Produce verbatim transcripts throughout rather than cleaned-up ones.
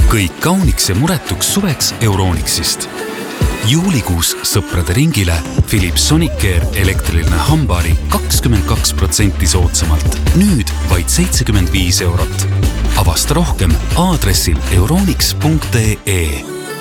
Kõik kauniks ja muretuks suveks Euronixist. Juulikuus sõprade ringile Philips Sonicare elektriline hambari kakskümmend kaks protsenti soodsamalt. Nüüd vaid seitsekümmend viis eurot. Avasta rohkem aadressil euronix punkt ee.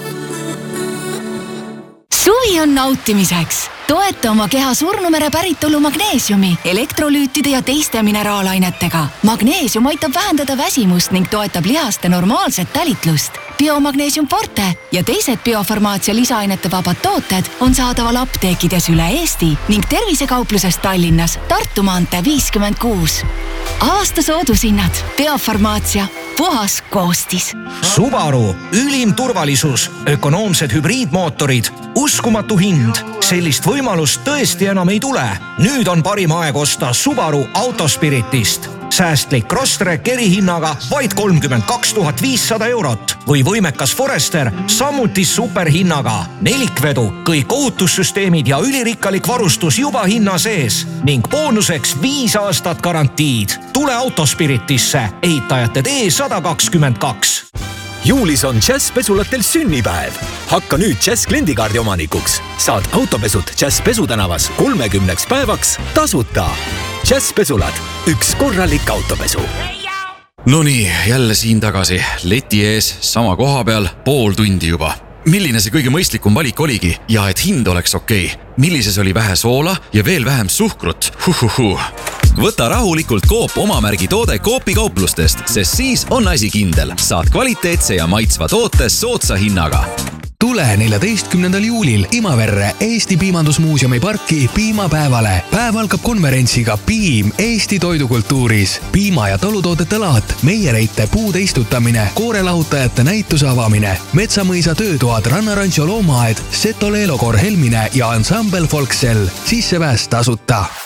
Suvi on nautimiseks. Toeta oma keha surnumere päritolu magneesiumi, elektrolüütide ja teiste mineraalainetega. Magneesium aitab vähendada väsimust ning toetab lihaste normaalset talitlust. Biomagneesium Forte ja teised biofarmaatsia lisaainete vabad tooted on saadaval apteekides üle Eesti ning tervisekaupluses Tallinnas Tartu maantee viiskümmend kuus. Aasta soodushinnad. Biofarmaatsia. Puhas koostis. Subaru. Ülim turvalisus. Ökonoomsed hübriidmootorid. Uskumatu hind. Sellist võimalust tõesti enam ei tule. Nüüd on parim aeg osta Subaru Autospiritist. Säästlik Crosstrek erihinnaga vaid kolmkümmend kaks tuhat viissada eurot või võimekas Forester samuti superhinnaga. Nelikvedu, kõik ohutussüsteemid ja ülirikkalik varustus juba hinna sees ning boonuseks viis aastat garantiid. Tule Autospiritisse, ehitajate tee sada kakskümmend kaks. Juulis on Jazz pesulatel sünnipäev. Hakka nüüd Jazz kliendikaardi omanikuks. Saad autopesud Jazz pesutänavas kolmekümneks päevaks tasuta. Jazz pesulad. Üks korralik autopesu. No nii, jälle siin tagasi. Leti ees, sama koha peal, pool tundi juba. Milline see kõige mõistlikum valik oligi ja et hind oleks okei? Millises oli vähe soola ja veel vähem suhkrut? Huhuhu. Võta rahulikult Coop omamärgi toode Coopi kauplustest, sest siis on asi kindel. Saad kvaliteetse ja maitsva toote soodsa hinnaga. Tule neljateistkümnendal juulil Imaverre Eesti Piimandusmuuseumi parki piimapäevale. Päev algab konverentsiga Piim Eesti toidukultuuris. Piima- ja talutoodete laat, meiereite puude istutamine, koorelahutajate näituse avamine, Metsamõisa töötoad, Rannarancho loomaaed, Seto Leelokor Helmine ja ansambel Folksel. Sissepääs tasuta.